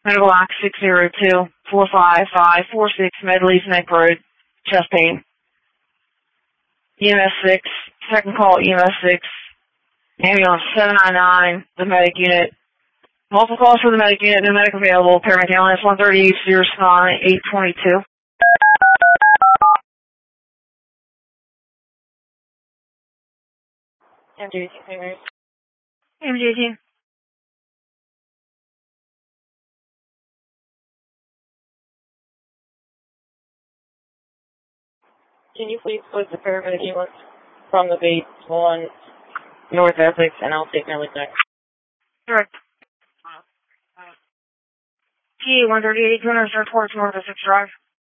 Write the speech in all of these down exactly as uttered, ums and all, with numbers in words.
Medical Act six zero two, four five five four six, Medley's Neck Road, chest pain. E M S six, second call E M S six, ambulance seven nine nine, the medic unit. Multiple calls for the medic unit, no medic available, paramedic ambulance one thirty-eight, zero nine, eight twenty-two. M J eighteen, M J eighteen. Can you please put the paramedic ambulance from the base on North Essex, and I'll take Medley's Neck. Correct. T one thirty-eight, two hundred towards North Essex Drive.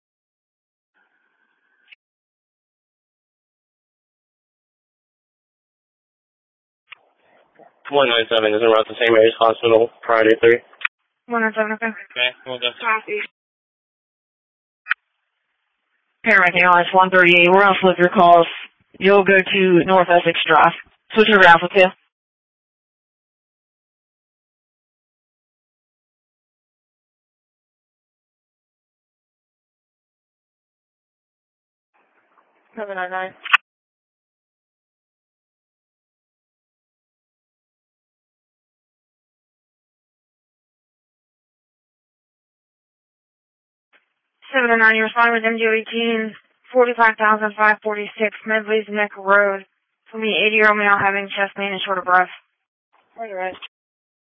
one ninety-seven is around the same age hospital, Friday three. one ninety-seven, okay. Okay, we'll go. Copy. Paramedic ambulance one thirty-eight, we're going to flip your calls. You'll go to North Essex Drive. Switch over to Alpha two. seven nine nine. seven nine nine, you respond with M G eighteen, forty-five thousand five hundred forty-six, Medley's Neck Road. For me, eighty-year-old male having chest pain and short of breath. Where's the rest?